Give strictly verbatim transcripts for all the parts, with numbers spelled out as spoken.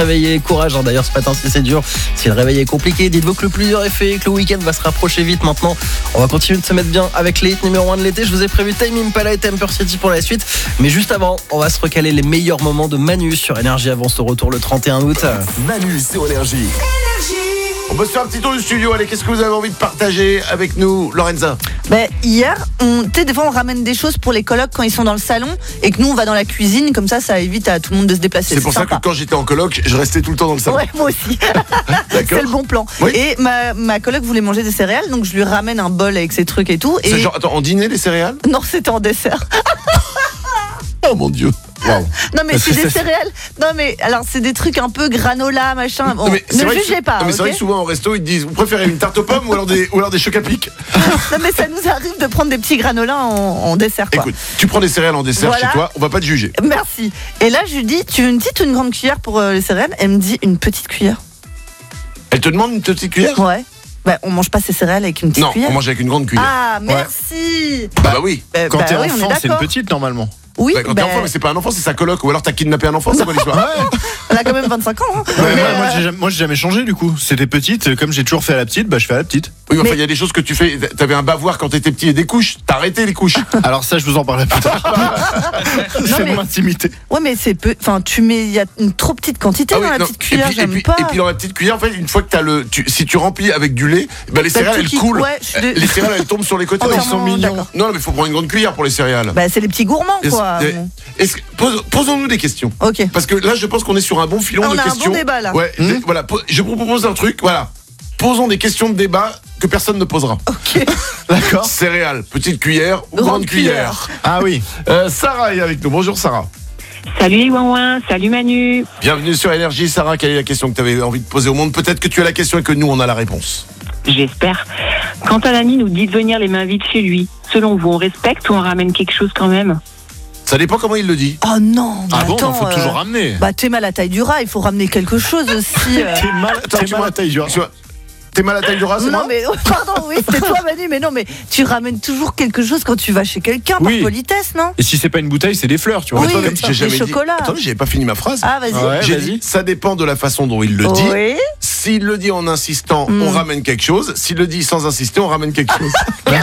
Réveillez, courage hein, d'ailleurs ce matin si c'est dur, si le réveil est compliqué, dites-vous que le plus dur est fait, que le week-end va se rapprocher vite maintenant. On va continuer de se mettre bien avec les hits numéro un de l'été. Je vous ai prévu Tame Impala et Temper City pour la suite, mais juste avant, on va se recaler les meilleurs moments de Manu sur Énergie avant ce retour le trente et un août. Manu sur Énergie. On peut se faire un petit tour du studio. Allez, qu'est-ce que vous avez envie de partager avec nous, Lorenza? Bah, hier, on, tu sais, des fois on ramène des choses pour les colocs quand ils sont dans le salon et que nous on va dans la cuisine, comme ça ça évite à tout le monde de se déplacer. C'est, c'est pour sympa. ça que quand j'étais en coloc, je restais tout le temps dans le salon. Ouais, moi aussi. D'accord. C'est le bon plan. Oui. Et ma, ma coloc voulait manger des céréales, donc je lui ramène un bol avec ses trucs et tout. Et... C'est genre, attends, en dîner, les céréales? Non, c'était en dessert. Oh mon Dieu. Wow. Non mais c'est des céréales. Non mais alors c'est des trucs un peu granola machin. Bon, Non, mais c'est ne vrai que jugez sou- pas. non, mais c'est ok vrai que souvent au resto, ils te disent, vous préférez une tarte aux pommes ou alors des, ou alors des chocs à pic? Non mais ça nous arrive de prendre des petits granolas en, en dessert quoi. Écoute, tu prends des céréales en dessert Voilà. chez toi, on va pas te juger. Merci. Et là je lui dis, tu veux une petite ou une grande cuillère pour euh, les céréales? Elle me dit une petite cuillère. Elle te demande une petite cuillère? Ouais. Bah on mange pas ces céréales avec une petite Non, cuillère. on mange avec une grande cuillère. Ah merci. Bah, bah oui. Bah, Quand bah t'es oui, on est enfant, c'est une d'accord. petite normalement. Oui, Bah, quand bah, t'es enfant, mais c'est pas un enfant, c'est sa coloc. Ou alors t'as kidnappé un enfant, c'est quoi l'histoire? on a quand même vingt-cinq ans. Hein. Ouais, Mais, moi, euh, moi, j'ai jamais, moi j'ai jamais changé du coup. C'était petite, comme j'ai toujours fait à la petite, bah je fais à la petite. Oui, mais enfin, il Mais- y a des choses que tu fais. T'avais un bavoir quand t'étais petit et des couches. T'as arrêté les couches. Alors ça, je vous en parlerai plus tard. C'est mais- mon intimité. Ouais mais c'est peu. Enfin tu mets, il y a une trop petite quantité Ah dans oui, la non. petite cuillère, et puis, et j'aime puis, pas. et puis dans la petite cuillère, en fait, une fois que t'as le, tu, si tu remplis avec du lait, bah, les Bah, céréales tout elles qui- coulent. ouais, je suis dé- Les céréales elles tombent sur les côtés. Entièrement Ils sont mignons. d'accord. Non, mais il faut prendre une grande cuillère pour les céréales. Bah c'est les petits gourmands quoi. Est-ce- Bon. est-ce que- pose- posons-nous des questions. Ok. Parce que là, je pense qu'on est sur un bon filon Ah, on de a un bon questions. débat, là. Ouais. des- voilà. po- Je vous propose un truc. Voilà. Posons des questions de débat que personne ne posera. Ok. D'accord. Céréales, petite cuillère ou Grande grande cuillère. Ah oui. Euh, Sarah est avec nous. Bonjour Sarah. Salut les ouin salut Manu. Bienvenue sur Énergie. Sarah, quelle est la question que tu avais envie de poser au monde? Peut-être que tu as la question et que nous, on a la réponse. J'espère. Quand un ami nous dit de venir les mains vides chez lui, selon vous, on respecte ou on ramène quelque chose quand même? Ça dépend comment il le dit. Oh non. Mais Ah bon, attends, il faut euh, toujours ramener. Bah t'es mal à la taille du rat, il faut ramener quelque chose aussi. euh. T'es mal, Attends, t'es tu mal m'as- à taille du rat. tu vois, T'es mal à taille du rat, c'est Non moi mais oh, pardon, oui c'était toi Manu, mais non mais tu ramènes toujours quelque chose quand tu vas chez quelqu'un par Oui. politesse, non? Et si c'est pas une bouteille, c'est des fleurs, tu vois. Oui. Attends, Attendez, comme ça. j'ai jamais Des dit- chocolats. Attendez, j'avais pas fini ma phrase. Ah vas-y. Ouais, J'ai vas-y. dit, ça dépend de la façon dont il le dit. Oui. S'il le dit en insistant, Mm. on ramène quelque chose. S'il le dit sans insister, on ramène quelque chose.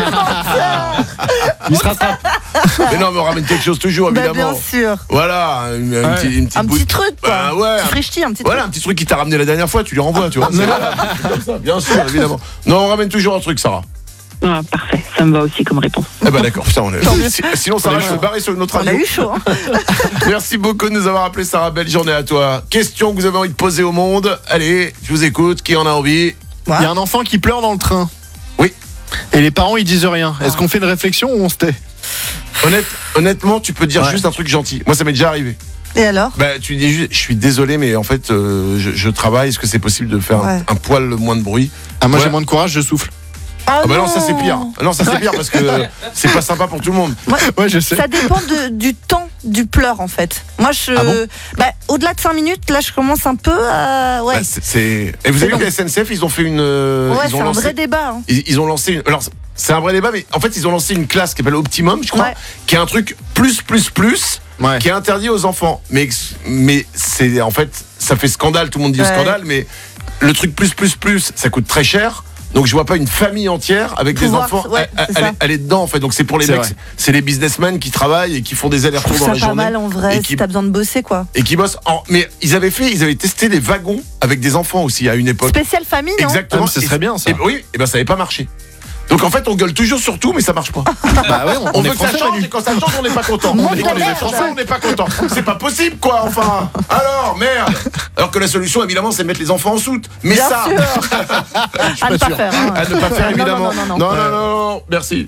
Il se rattrape. Mais non, mais on ramène quelque chose toujours, Bah évidemment. bien sûr. Voilà, une, une Ouais. petite, une petite Un bout- petit truc quoi. Bah ouais. Un petit frichti, un petit Voilà, un truc. petit truc qui t'a ramené la dernière fois, tu lui renvoies, tu vois. C'est voilà, un truc comme ça, bien sûr, évidemment. Non, on ramène toujours un truc, Sarah. Ah, parfait, ça me va aussi comme réponse. Eh ben d'accord, putain, on est. Tant mieux. Si- Sinon, Sarah, je vais barrer sur une autre On a radio. eu chaud. Hein. Merci beaucoup de nous avoir appelé, Sarah. Belle journée à toi. Question que vous avez envie de poser au monde. Allez, je vous écoute. Qui en a envie? Il y a un enfant qui pleure dans le train. Oui. Et les parents ils disent rien. Est-ce qu'on fait une réflexion ou on se tait? Honnête, honnêtement, tu peux dire Ouais. juste un truc gentil. Moi, ça m'est déjà arrivé. Et alors? Bah, tu dis juste, je suis désolé, mais en fait, euh, je, je travaille. Est-ce que c'est possible de faire un- Ouais. un, poil moins de bruit? Ah moi Ouais. j'ai moins de courage, je souffle. Ah bah non, ça c'est pire. Ah non, ça c'est pire parce que euh, c'est pas sympa pour tout le monde. Ouais, je sais. Ça dépend de- du temps du pleur en fait. Moi je. Ah bon bah, au-delà de cinq minutes, là je commence un peu à. Ouais. Bah, c'est- c'est- Et vous avez vu que la S N C F, ils ont fait une. euh, ouais, ils c'est ont un lancé. vrai débat. Hein. Ils, ils ont lancé une. Alors, c'est un vrai débat, mais en fait, ils ont lancé une classe qui s'appelle Optimum, je crois, Ouais. qui est un truc plus, plus, plus, Ouais. qui est interdit aux enfants. Mais, mais c'est en fait, ça fait scandale, tout le monde dit Ouais. scandale, mais le truc plus, plus, plus, ça coûte très cher. Donc je vois pas une famille entière avec Pouvoir, des enfants ouais, à- à- c'est aller, ça. aller dedans en fait. Donc c'est pour les C'est mecs, vrai. c'est les businessmen qui travaillent et qui font des Je allers-retours trouve dans ça la pas journée mal en vrai, et si qui, t'as besoin de bosser quoi. et qui bossent. En, mais ils avaient fait, ils avaient testé des wagons avec des enfants aussi à une époque. Spécial famille, non? Exactement. Ah, mais ce Et- serait bien, ça. et- oui, et ben ça avait pas marché. Donc en fait, on gueule toujours sur tout, mais ça marche pas. Bah ouais, on, On, on est veut que ça français, change Manu. et quand ça change, on n'est pas content. Montre Et la quand on est merde. français, on n'est pas content. C'est pas possible, quoi, enfin. Alors, merde. Alors que la solution, évidemment, c'est de mettre les enfants en soute. Mais Bien ça, sûr. À ne pas faire. hein. à ne pas faire, Non, évidemment. non, non, non, non, non. non, non, merci.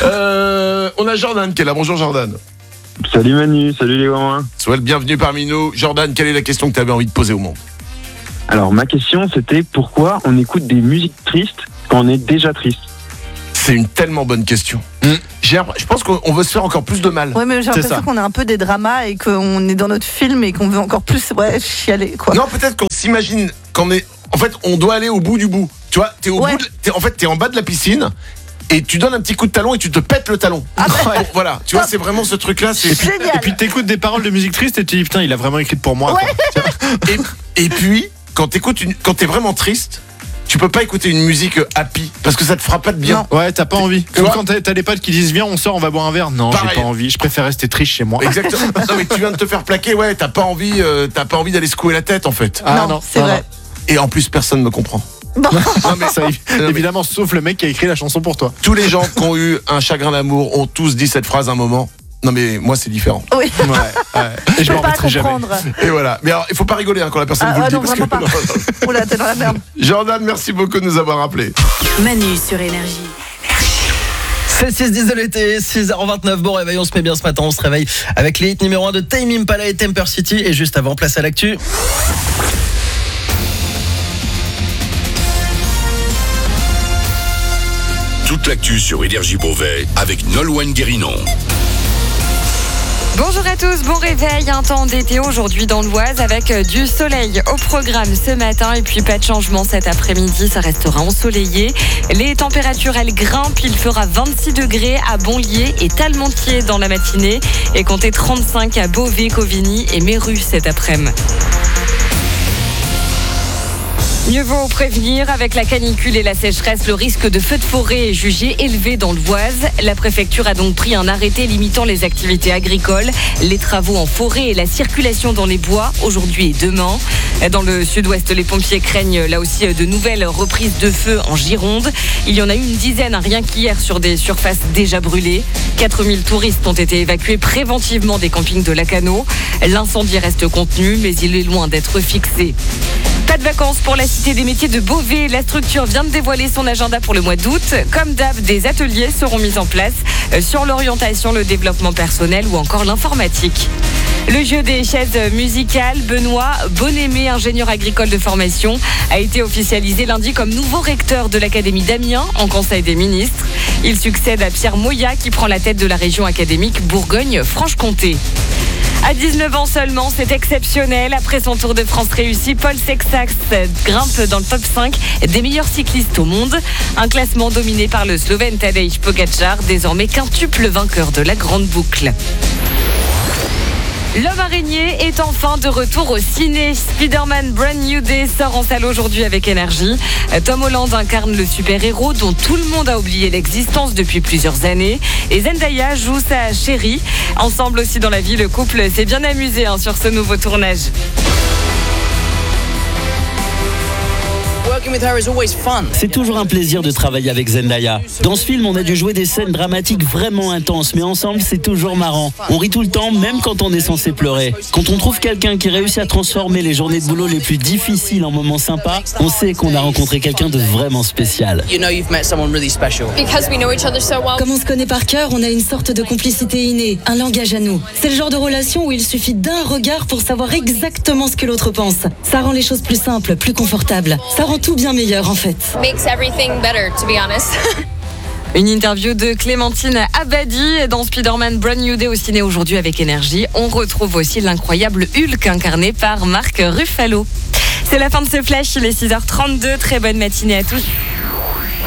Euh, on a Jordan qui est là. Bonjour, Jordan. Salut Manu, salut les gamins. Sois le bienvenu parmi nous. Jordan, quelle est la question que tu avais envie de poser au monde? Alors ma question c'était pourquoi on écoute des musiques tristes quand on est déjà triste? C'est une tellement bonne question. Mm. J'ai l'impression- Je pense qu'on on veut se faire encore plus de mal. Ouais, mais j'ai C'est l'impression ça. qu'on est un peu des dramas et qu'on est dans notre film et qu'on veut encore plus ouais, chialer quoi. Non, peut-être qu'on s'imagine qu'on est. En fait, on doit aller au bout du bout. Tu vois, t'es au Ouais. bout. De... t'es- En fait, t'es en bas de la piscine et tu donnes un petit coup de talon et tu te pètes le talon. Ah bah, Bon, voilà, tu vois, c'est vraiment ce truc-là. C'est... génial. Et puis t'écoutes des paroles de musique triste et tu dis putain, il a vraiment écrit pour moi. Ouais. Et, et puis, quand t'écoutes une, quand t'es vraiment triste, tu peux pas écouter une musique happy parce que ça te fera pas de bien. Ouais, t'as pas envie. Tu Comme vois quand t'as, t'as des potes qui disent viens, on sort, on va boire un verre. Non, Pareil. j'ai pas envie. Je préfère rester triste chez moi. Exactement. Non mais tu viens de te faire plaquer, ouais, t'as pas envie, euh, t'as pas envie d'aller secouer la tête en fait. Ah non, c'est non, vrai. Et en plus, personne me comprend. Bon. Non mais Ça, mais- évidemment, sauf le mec qui a écrit la chanson pour toi. tous les gens qui ont eu un chagrin d'amour ont tous dit cette phrase à un moment. Non mais moi c'est différent. Oui. Ouais, ouais. Et je Je m'en peux pas remettrai jamais. comprendre. Et voilà. Mais alors, il faut pas rigoler hein, quand la personne Ah, vous ouais, le dit. non, parce vraiment que- pas. non, non. Oula, t'es dans la merde. Jordan, merci beaucoup de nous avoir appelés. Manu sur Énergie. C'est six dix de l'été, six heures vingt-neuf. Bon réveil, on se met bien ce matin, on se réveille avec les hits numéro un de Tame Impala et Temper City. Et juste avant, place à l'actu. Toute l'actu sur Énergie Beauvais avec Nolwenn Guérinon. Bonjour à tous, bon réveil, un temps d'été aujourd'hui dans l'Oise avec du soleil au programme ce matin et puis pas de changement cet après-midi, ça restera ensoleillé. Les températures elles grimpent, il fera vingt-six degrés à Bonlier et Talmontier dans la matinée et comptez trente-cinq à Beauvais, Covigny et Méru cet après-midi. Mieux vaut prévenir, avec la canicule et la sécheresse, le risque de feu de forêt est jugé élevé dans l'Oise. La préfecture a donc pris un arrêté limitant les activités agricoles, les travaux en forêt et la circulation dans les bois, aujourd'hui et demain. Dans le sud-ouest, les pompiers craignent là aussi de nouvelles reprises de feu en Gironde. Il y en a eu une dizaine, rien qu'hier, sur des surfaces déjà brûlées. quatre mille touristes ont été évacués préventivement des campings de Lacanau. L'incendie reste contenu, mais il est loin d'être fixé. Pas de vacances pour la Cité des métiers de Beauvais. La structure vient de dévoiler son agenda pour le mois d'août. Comme d'hab, des ateliers seront mis en place sur l'orientation, le développement personnel ou encore l'informatique. Le jeu des chaises musicales, Benoît Bonnemé, ingénieur agricole de formation, a été officialisé lundi comme nouveau recteur de l'Académie d'Amiens en Conseil des ministres. Il succède à Pierre Moya qui prend la tête de la région académique Bourgogne-Franche-Comté. À dix-neuf ans seulement, c'est exceptionnel. Après son Tour de France réussi, Paul Sexax grimpe dans le top cinq des meilleurs cyclistes au monde. Un classement dominé par le Slovène Tadej Pogačar, désormais quintuple vainqueur de la grande boucle. L'homme araignée est enfin de retour au ciné. Spider-Man Brand New Day sort en salle aujourd'hui avec Énergie. Tom Holland incarne le super-héros dont tout le monde a oublié l'existence depuis plusieurs années. Et Zendaya joue sa chérie. Ensemble aussi dans la vie, le couple s'est bien amusé hein, sur ce nouveau tournage. C'est toujours un plaisir de travailler avec Zendaya. Dans ce film, on a dû jouer des scènes dramatiques vraiment intenses, mais ensemble, c'est toujours marrant. On rit tout le temps, même quand on est censé pleurer. Quand on trouve quelqu'un qui réussit à transformer les journées de boulot les plus difficiles en moments sympas, on sait qu'on a rencontré quelqu'un de vraiment spécial. Comme on se connaît par cœur, on a une sorte de complicité innée, un langage à nous. C'est le genre de relation où il suffit d'un regard pour savoir exactement ce que l'autre pense. Ça rend les choses plus simples, plus confortables. Ça rend tout bien meilleur en fait. Makes everything better, to be honest. Une interview de Clémentine Abadi dans Spider-Man Brand New Day au ciné aujourd'hui avec Énergie. On retrouve aussi l'incroyable Hulk incarné par Marc Ruffalo. C'est la fin de ce flash, il est six heures trente-deux. Très bonne matinée à tous.